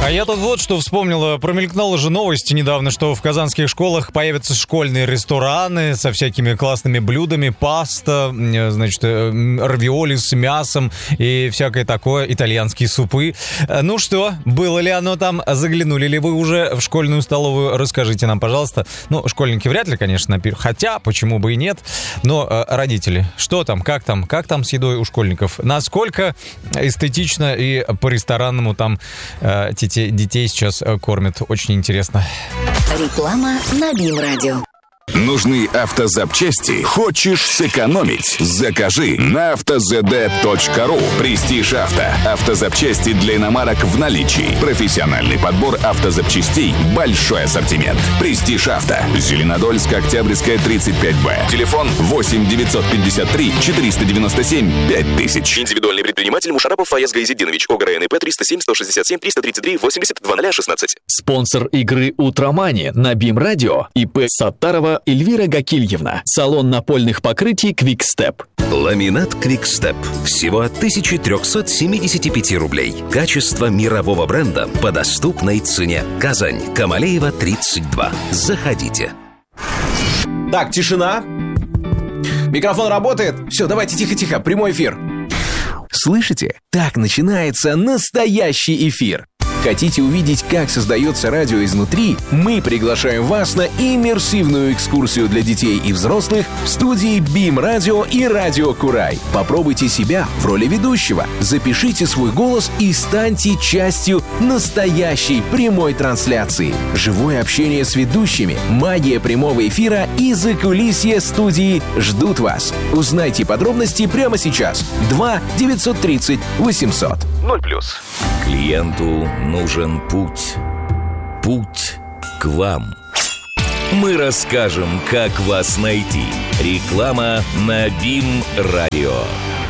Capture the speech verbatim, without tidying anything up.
А я тут вот что вспомнила. Промелькнула же новость недавно, что в казанских школах появятся школьные рестораны со всякими классными блюдами, паста, значит, равиоли с мясом и всякое такое, итальянские супы. Ну что, было ли оно там? Заглянули ли вы уже в школьную столовую? Расскажите нам, пожалуйста. Ну, школьники вряд ли, конечно, хотя, почему бы и нет. Но родители, что там, как там, как там с едой у школьников? Насколько эстетично и по-ресторанному там э, детей сейчас кормят. Очень интересно. Реклама на БИМ-радио. Нужны автозапчасти? Хочешь сэкономить? Закажи на автозд точка ру. Престиж Авто. Автозапчасти для иномарок в наличии. Профессиональный подбор автозапчастей. Большой ассортимент. Престиж Авто. Зеленодольск, Октябрьская, тридцать пять бэ. Телефон восемь девятьсот пятьдесят три четыреста девяносто семь пять тысяч. Индивидуальный предприниматель Мушарапов Фаяз Гаизетдинович. ОГРНП триста семь сто шестьдесят семь триста тридцать три восемьдесят два ноль шестнадцать. Спонсор игры «Утромани» на БИМ-радио. ИП Саттарова Эльвира Гакильевна. Салон напольных покрытий «Квикстеп». Ламинат «Квикстеп». Всего от тысяча триста семьдесят пять рублей. Качество мирового бренда по доступной цене. Казань. Камалеева, тридцать два. Заходите. Так, тишина. Микрофон работает? Все, давайте тихо-тихо, прямой эфир. Слышите? Так начинается настоящий эфир. Хотите увидеть, как создается радио изнутри? Мы приглашаем вас на иммерсивную экскурсию для детей и взрослых в студии БИМ-радио и Радио Курай. Попробуйте себя в роли ведущего, запишите свой голос и станьте частью настоящей прямой трансляции. Живое общение с ведущими, магия прямого эфира и закулисье студии ждут вас. Узнайте подробности прямо сейчас. два девятьсот тридцать восемьсот. ноль плюс. Клиенту нужен путь. Путь к вам. Мы расскажем, как вас найти. Реклама на БИМ-радио.